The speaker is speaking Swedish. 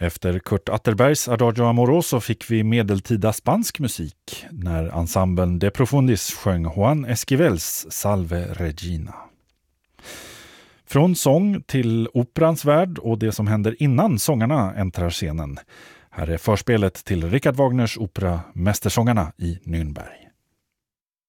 Efter Kurt Atterbergs Adagio Amoroso fick vi medeltida spansk musik när ensemblen De Profundis sjöng Juan Esquivels Salve Regina. Från sång till operans värld och det som händer innan sångarna äntrar scenen. Här är förspelet till Richard Wagners opera Mästersångarna i Nürnberg.